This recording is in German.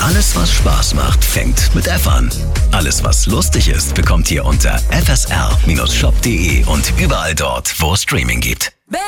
Alles, was Spaß macht, fängt mit F an. Alles, was lustig ist, bekommt ihr unter fsr-shop.de und überall dort, wo es Streaming gibt.